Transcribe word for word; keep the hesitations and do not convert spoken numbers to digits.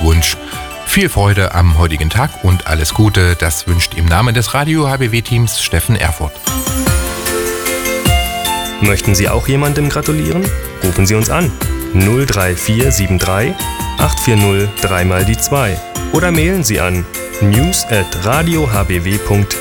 Glückwunsch. Viel Freude am heutigen Tag und alles Gute, das wünscht im Namen des Radio H B W-Teams Steffen Erfurt. Möchten Sie auch jemandem gratulieren? Rufen Sie uns an null drei vier sieben drei acht vier null drei mal die zwei oder mailen Sie an news at radio h b w punkt